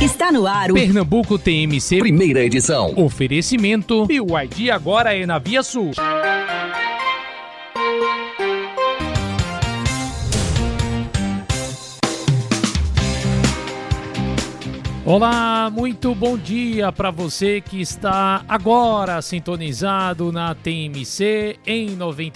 Está no ar o Pernambuco TMC, primeira edição. Oferecimento BYD agora é na Via Sul. Olá, muito bom dia para você que está agora sintonizado na TMC em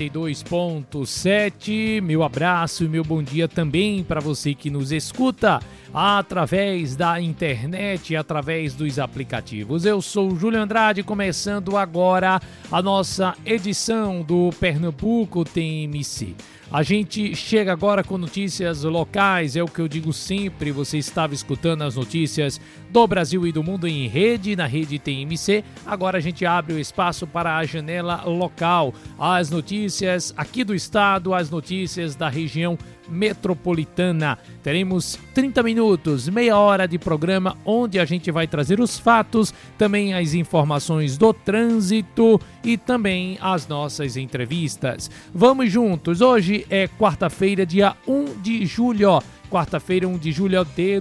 92.7. Meu abraço e meu bom dia também para você que nos escuta através da internet, através dos aplicativos. Eu sou o Júlio Andrade, começando agora a nossa edição do Pernambuco TMC. A gente chega agora com notícias locais, é o que eu digo sempre, você estava escutando as notícias do Brasil e do mundo em rede, na rede TMC. Agora a gente abre o espaço para a janela local, as notícias aqui do estado, as notícias da região metropolitana. Teremos 30 minutos, meia hora de programa, onde a gente vai trazer os fatos, também as informações do trânsito e também as nossas entrevistas. Vamos juntos, hoje é quarta-feira, dia 1 de julho. Quarta-feira, 1 de julho de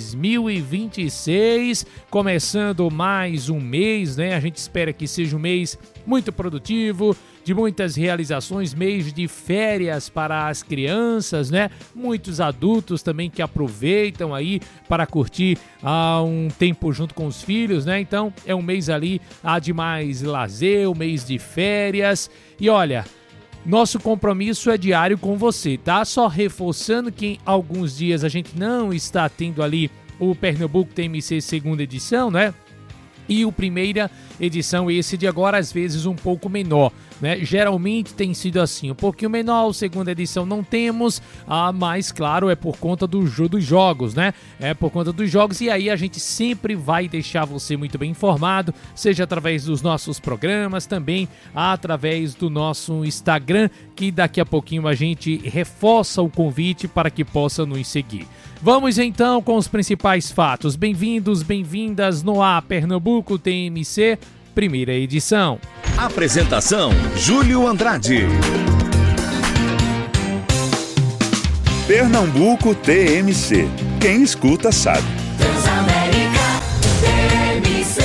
2026, começando mais um mês, né? A gente espera que seja um mês muito produtivo, de muitas realizações, mês de férias para as crianças, né? Muitos adultos também que aproveitam aí para curtir um tempo junto com os filhos, né? Então, é um mês ali de mais lazer, um mês de férias. E olha, nosso compromisso é diário com você, tá? Só reforçando que em alguns dias a gente não está tendo ali o Pernambuco TMC segunda edição, né? E o primeira edição, esse de agora, às vezes um pouco menor, né? Geralmente tem sido assim, um pouquinho menor, a segunda edição não temos, mas claro, é por conta dos jogos, né? É por conta dos jogos, e aí a gente sempre vai deixar você muito bem informado, seja através dos nossos programas, também através do nosso Instagram, que daqui a pouquinho a gente reforça o convite para que possa nos seguir. Vamos então com os principais fatos. Bem-vindos, bem-vindas no ar, Pernambuco TMC, primeira edição. Apresentação, Júlio Andrade. Pernambuco TMC. Quem escuta sabe. Transamérica TMC.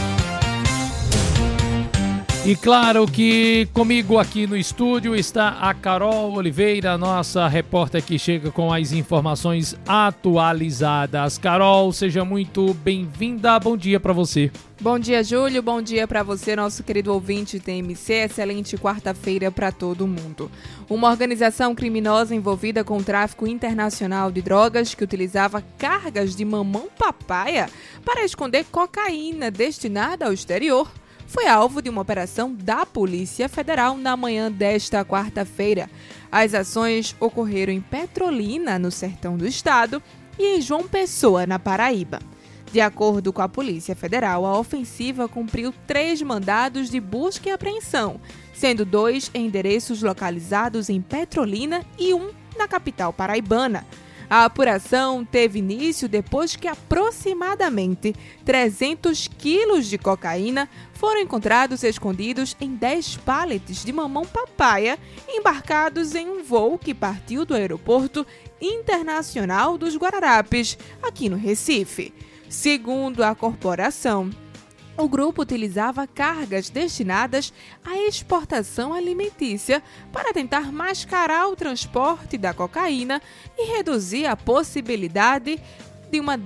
E claro que comigo aqui no estúdio está a Carol Oliveira, nossa repórter que chega com as informações atualizadas. Carol, seja muito bem-vinda, bom dia para você. Bom dia, Júlio, bom dia para você, nosso querido ouvinte TMC, excelente quarta-feira para todo mundo. Uma organização criminosa envolvida com o tráfico internacional de drogas que utilizava cargas de mamão papaya para esconder cocaína destinada ao exterior foi alvo de uma operação da Polícia Federal na manhã desta quarta-feira. As ações ocorreram em Petrolina, no sertão do estado, e em João Pessoa, na Paraíba. De acordo com a Polícia Federal, a ofensiva cumpriu 3 mandados de busca e apreensão, sendo 2 em endereços localizados em Petrolina e 1 na capital paraibana. A apuração teve início depois que aproximadamente 300 quilos de cocaína foram encontrados escondidos em 10 pallets de mamão papaya embarcados em um voo que partiu do Aeroporto Internacional dos Guararapes, aqui no Recife. Segundo a corporação, o grupo utilizava cargas destinadas à exportação alimentícia para tentar mascarar o transporte da cocaína e reduzir a possibilidade de uma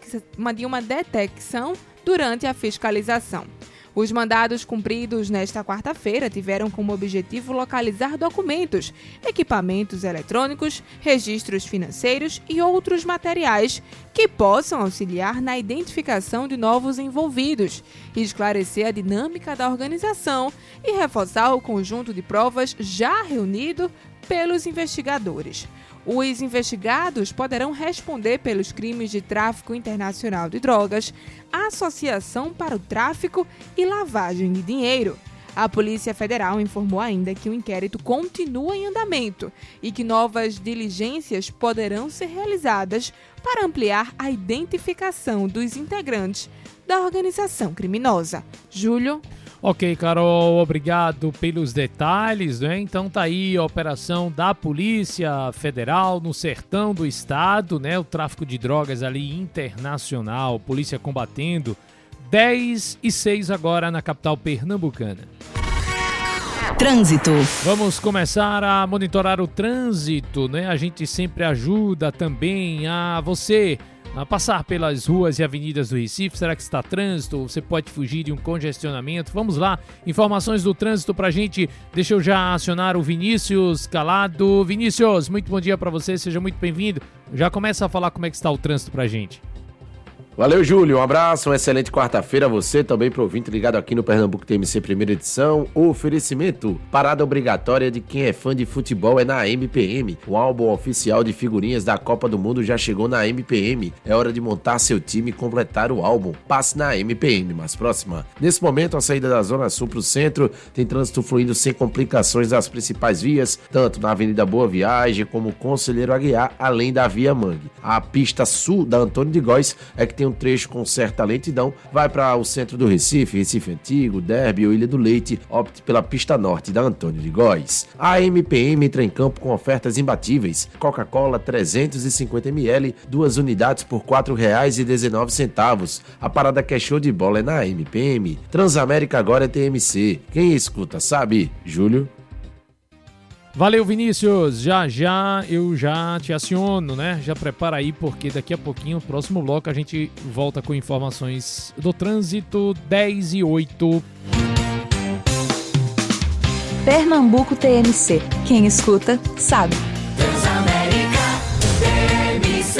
detecção durante a fiscalização. Os mandados cumpridos nesta quarta-feira tiveram como objetivo localizar documentos, equipamentos eletrônicos, registros financeiros e outros materiais que possam auxiliar na identificação de novos envolvidos, esclarecer a dinâmica da organização e reforçar o conjunto de provas já reunido pelos investigadores. Os investigados poderão responder pelos crimes de tráfico internacional de drogas, associação para o tráfico e lavagem de dinheiro. A Polícia Federal informou ainda que o inquérito continua em andamento e que novas diligências poderão ser realizadas para ampliar a identificação dos integrantes da organização criminosa. Júlio. Ok, Carol, obrigado pelos detalhes, né? Então tá aí a operação da Polícia Federal no sertão do estado, né? O tráfico de drogas ali internacional, polícia combatendo. 10:06 agora na capital pernambucana. Trânsito. Vamos começar a monitorar o trânsito, né? A gente sempre ajuda também a você a passar pelas ruas e avenidas do Recife. Será que está trânsito? Você pode fugir de um congestionamento? Vamos lá, informações do trânsito pra gente. Deixa eu já acionar o Vinícius Calado. Vinícius, muito bom dia pra você, seja muito bem-vindo. Já começa a falar como é que está o trânsito pra gente. Valeu, Júlio. Um abraço, uma excelente quarta-feira a você, também pro ouvinte ligado aqui no Pernambuco TMC primeira edição. O oferecimento, parada obrigatória de quem é fã de futebol é na MPM. O álbum oficial de figurinhas da Copa do Mundo já chegou na MPM. É hora de montar seu time e completar o álbum. Passe na MPM mais próxima. Nesse momento, a saída da Zona Sul pro centro tem trânsito fluindo sem complicações das principais vias, tanto na Avenida Boa Viagem como Conselheiro Aguiar, além da Via Mangue. A pista sul da Antônio de Góes é que tem um trecho com certa lentidão, vai para o centro do Recife, Recife Antigo, Derby ou Ilha do Leite, opte pela pista norte da Antônio de Góes. A MPM entra em campo com ofertas imbatíveis. Coca-Cola 350ml, 2 unidades por R$ 4,19. A parada que é show de bola é na MPM. Transamérica agora é TMC. Quem escuta sabe. Júlio. Valeu, Vinícius. Já eu já te aciono, né? Já prepara aí, porque daqui a pouquinho, no próximo bloco, a gente volta com informações do trânsito. 10:08. Pernambuco TMC. Quem escuta, sabe. Transamérica TMC.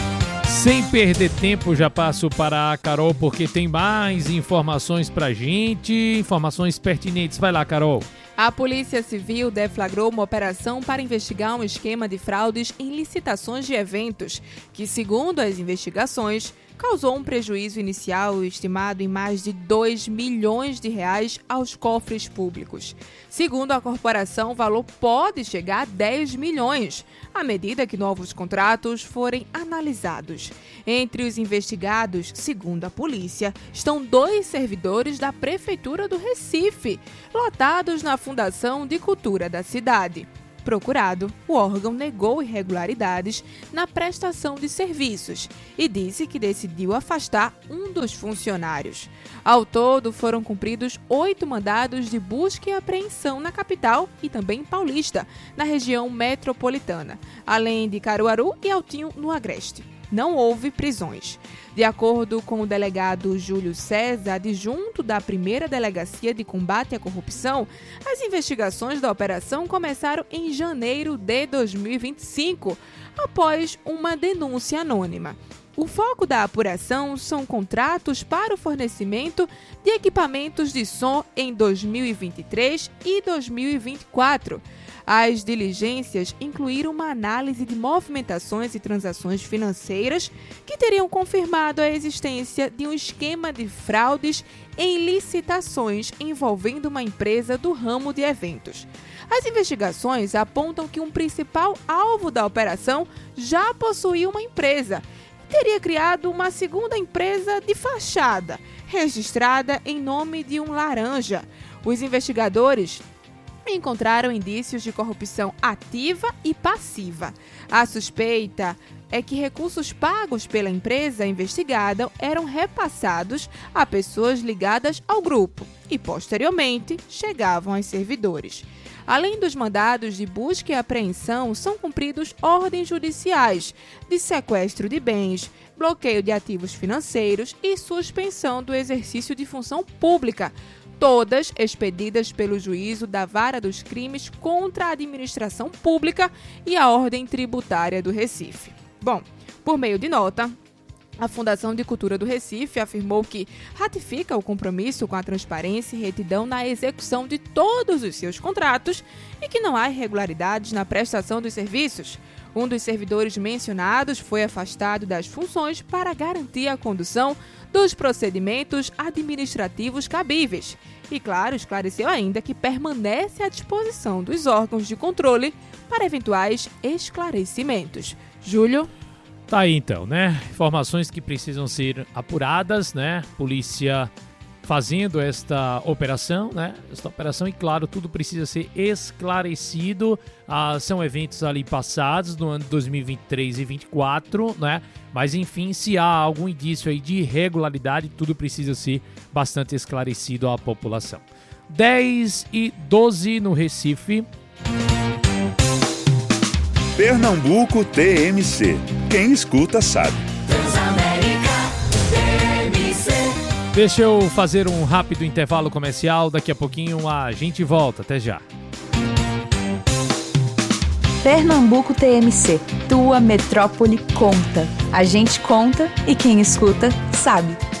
Sem perder tempo, já passo para a Carol, porque tem mais informações pra gente, informações pertinentes. Vai lá, Carol. A Polícia Civil deflagrou uma operação para investigar um esquema de fraudes em licitações de eventos, que, segundo as investigações, causou um prejuízo inicial estimado em mais de R$2 milhões aos cofres públicos. Segundo a corporação, o valor pode chegar a 10 milhões, à medida que novos contratos forem analisados. Entre os investigados, segundo a polícia, estão 2 servidores da Prefeitura do Recife, lotados na Fundação de Cultura da cidade. Procurado, o órgão negou irregularidades na prestação de serviços e disse que decidiu afastar um dos funcionários. Ao todo, foram cumpridos 8 mandados de busca e apreensão na capital e também em Paulista, na região metropolitana, além de Caruaru e Altinho, no Agreste. Não houve prisões. De acordo com o delegado Júlio César, adjunto da primeira Delegacia de Combate à Corrupção, as investigações da operação começaram em janeiro de 2025, após uma denúncia anônima. O foco da apuração são contratos para o fornecimento de equipamentos de som em 2023 e 2024. As diligências incluíram uma análise de movimentações e transações financeiras que teriam confirmado a existência de um esquema de fraudes em licitações envolvendo uma empresa do ramo de eventos. As investigações apontam que um principal alvo da operação já possuía uma empresa e teria criado uma segunda empresa de fachada, registrada em nome de um laranja. Os investigadores encontraram indícios de corrupção ativa e passiva. A suspeita é que recursos pagos pela empresa investigada eram repassados a pessoas ligadas ao grupo e, posteriormente, chegavam aos servidores. Além dos mandados de busca e apreensão, são cumpridos ordens judiciais de sequestro de bens, bloqueio de ativos financeiros e suspensão do exercício de função pública, todas expedidas pelo juízo da Vara dos Crimes contra a Administração Pública e a Ordem Tributária do Recife. Bom, por meio de nota, a Fundação de Cultura do Recife afirmou que ratifica o compromisso com a transparência e retidão na execução de todos os seus contratos e que não há irregularidades na prestação dos serviços. Um dos servidores mencionados foi afastado das funções para garantir a condução dos procedimentos administrativos cabíveis. E, claro, esclareceu ainda que permanece à disposição dos órgãos de controle para eventuais esclarecimentos. Júlio? Tá aí então, né? Informações que precisam ser apuradas, né? Polícia fazendo esta operação, né? Esta operação, e claro, tudo precisa ser esclarecido. São eventos ali passados no ano de 2023 e 2024, né? Mas enfim, se há algum indício aí de irregularidade, tudo precisa ser bastante esclarecido à população. 10h12 no Recife. Pernambuco TMC. Quem escuta sabe. Transamérica TMC. Deixa eu fazer um rápido intervalo comercial. Daqui a pouquinho a gente volta. Até já. Pernambuco TMC. Tua metrópole conta. A gente conta e quem escuta sabe.